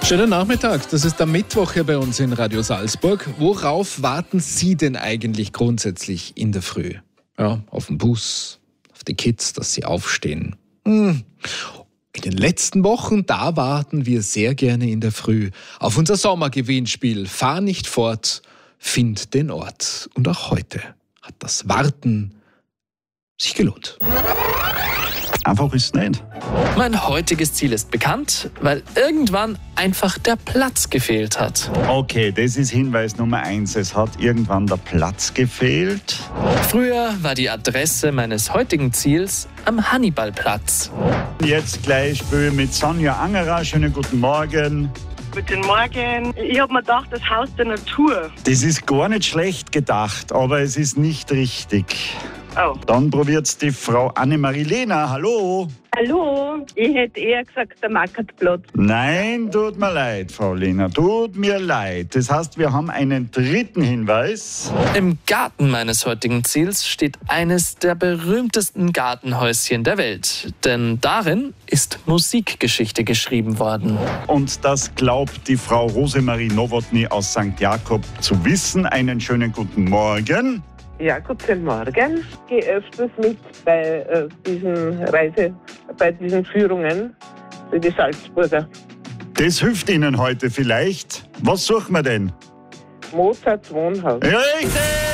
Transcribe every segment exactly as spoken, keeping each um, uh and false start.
Schönen Nachmittag, das ist der Mittwoch hier bei uns in Radio Salzburg. Worauf warten Sie denn eigentlich grundsätzlich in der Früh? Ja, auf den Bus, auf die Kids, dass sie aufstehen. Hm. In den letzten Wochen, da warten wir sehr gerne in der Früh auf unser Sommergewinnspiel. Fahr nicht fort, find den Ort. Und auch heute hat das Warten sich gelohnt. Einfach ist es nicht. Mein heutiges Ziel ist bekannt, weil irgendwann einfach der Platz gefehlt hat. Okay, das ist Hinweis Nummer eins. Es hat irgendwann der Platz gefehlt. Früher war die Adresse meines heutigen Ziels am Hannibalplatz. Jetzt gleich Spiel mit Sonja Angerer. Schönen guten Morgen. Guten Morgen. Ich habe mir gedacht, das Haus der Natur. Das ist gar nicht schlecht gedacht, aber es ist nicht richtig. Oh. Dann probiert's die Frau Annemarie Lehner. Hallo. Hallo, ich hätte eher gesagt, der Marktplatz. Nein, tut mir leid, Frau Lehner. Tut mir leid. Das heißt, wir haben einen dritten Hinweis. Im Garten meines heutigen Ziels steht eines der berühmtesten Gartenhäuschen der Welt. Denn darin ist Musikgeschichte geschrieben worden. Und das glaubt die Frau Rosemarie Nowotny aus Sankt Jakob zu wissen. Einen schönen guten Morgen. Ja, guten Morgen. Ich gehe öfters mit bei äh, diesen Reise, bei diesen Führungen für die Salzburger. Das hilft Ihnen heute vielleicht. Was suchen wir denn? Mozarts Wohnhaus. Richtig!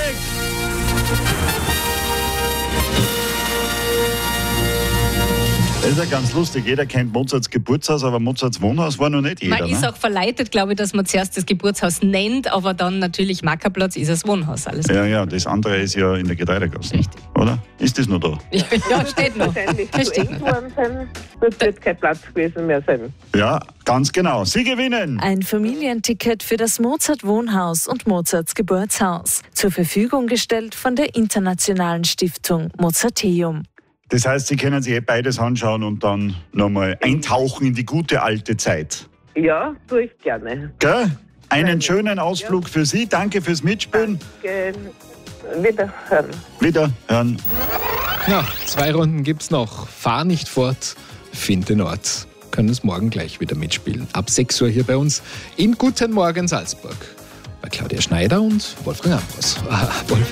Das ist ja ganz lustig. Jeder kennt Mozarts Geburtshaus, aber Mozarts Wohnhaus war noch nicht jeder. Man ist ne? auch verleitet, glaube ich, dass man zuerst das Geburtshaus nennt, aber dann natürlich Markerplatz ist das Wohnhaus. Alles Ja, ja, das andere ist ja in der Getreidegasse. Richtig. Oder? Ist das noch da? Ja, ja, steht noch. Wahrscheinlich Das zu steht eng noch. geworden sein, wird jetzt kein Platz gewesen mehr sein. Ja, ganz genau. Sie gewinnen. Ein Familienticket für das Mozart Wohnhaus und Mozarts Geburtshaus. Zur Verfügung gestellt von der internationalen Stiftung Mozarteum. Das heißt, Sie können sich eh beides anschauen und dann nochmal eintauchen in die gute alte Zeit. Ja, tue ich gerne. Gell? Einen schönen Ausflug für Sie. Danke fürs Mitspielen. Ge- Wiederhören. Wiederhören. Ja, zwei Runden gibt's noch. Fahr nicht fort, find den Ort. Können es morgen gleich wieder mitspielen. Ab sechs Uhr hier bei uns in Guten Morgen Salzburg. Bei Claudia Schneider und Wolfgang Ambros. Ah, Wolfi.